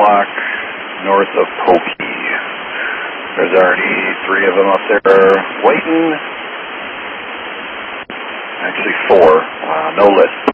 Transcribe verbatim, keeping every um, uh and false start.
block north of Pokey. There's already three of them up there waiting. Actually four. Uh, no list.